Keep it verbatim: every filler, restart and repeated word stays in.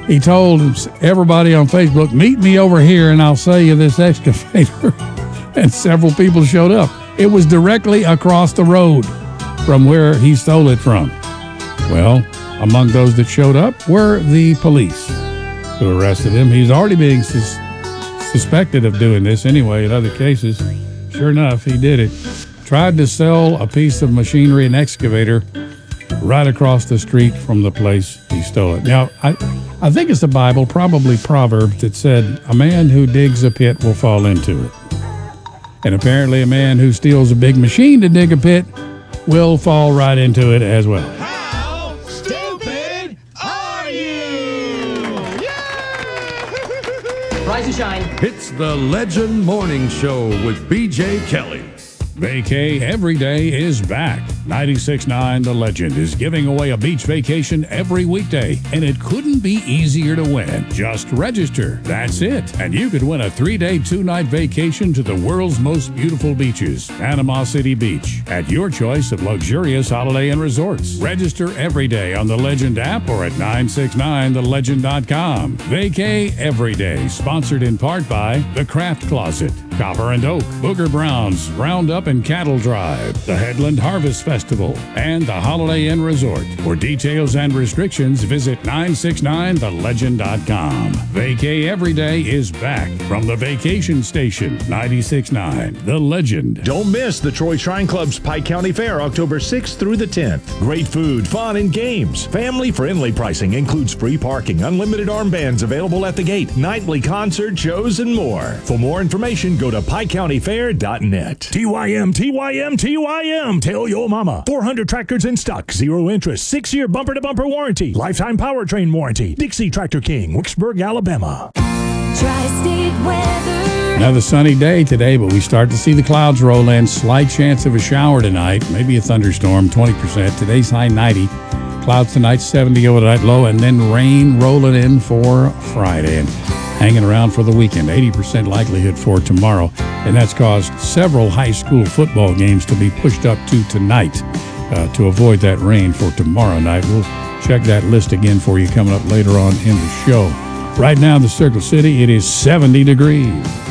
He told everybody on Facebook, meet me over here and I'll sell you this excavator. And several people showed up. It was directly across the road from where he stole it from. Well, among those that showed up were the police who arrested him. He's already being sus- suspected of doing this anyway in other cases. Sure enough, he did it. Tried to sell a piece of machinery, an excavator, right across the street from the place he stole it. Now, I, I think it's the Bible, probably Proverbs, that said, a man who digs a pit will fall into it. And apparently a man who steals a big machine to dig a pit will fall right into it as well. How stupid are you? Yeah! Rise and shine. It's the Legend Morning Show with B J Kelly. Vacay Every Day is back. ninety-six point nine The Legend is giving away a beach vacation every weekday, and it couldn't be easier to win. Just register. That's it. And you could win a three-day, two-night vacation to the world's most beautiful beaches, Panama City Beach, at your choice of luxurious Holiday Inn resorts. Register every day on the Legend app or at nine six nine the legend dot com. Vacay Every Day, sponsored in part by The Craft Closet, Copper and Oak, Booger Brown's Roundup and Cattle Drive, the Headland Harvest Festival, and the Holiday Inn Resort. For details and restrictions, visit nine six nine the legend dot com. Vacay Every Day is back from the vacation station. ninety-six point nine The Legend. Don't miss the Troy Shrine Club's Pike County Fair, October sixth through the tenth. Great food, fun, and games. Family-friendly pricing includes free parking, unlimited armbands available at the gate, nightly concert shows, and more. For more information, go to pike county fair dot net. T Y M, T Y M, T Y M. Tell your mama. four hundred tractors in stock, zero interest, six-year bumper-to-bumper warranty, lifetime powertrain warranty. Dixie Tractor King, Wicksburg, Alabama. Tri-State weather. Another sunny day today, but we start to see the clouds roll in. Slight chance of a shower tonight, maybe a thunderstorm, twenty percent. Today's high ninety. Clouds tonight, seventy overnight low, and then rain rolling in for Friday. And hanging around for the weekend, eighty percent likelihood for tomorrow. And that's caused several high school football games to be pushed up to tonight uh, to avoid that rain for tomorrow night. We'll check that list again for you coming up later on in the show. Right now in the Circle City, it is seventy degrees.